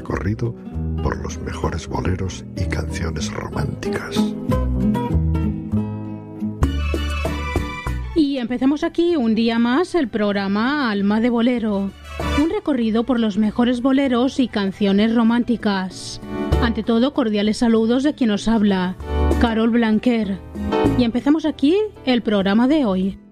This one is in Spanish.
recorrido por los mejores boleros y canciones románticas. Y empezamos aquí un día más el programa Alma de Bolero, un recorrido por los mejores boleros y canciones románticas. Ante todo, cordiales saludos de quien os habla, Carol Blanquer. Y empezamos aquí el programa de hoy.